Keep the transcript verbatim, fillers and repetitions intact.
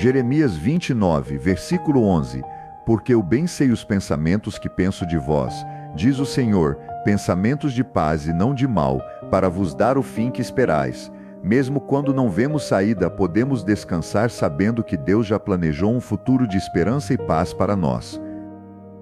Jeremias vinte e nove, versículo onze. Porque eu bem sei os pensamentos que penso de vós, diz o Senhor, pensamentos de paz e não de mal, para vos dar o fim que esperais. Mesmo quando não vemos saída, podemos descansar sabendo que Deus já planejou um futuro de esperança e paz para nós.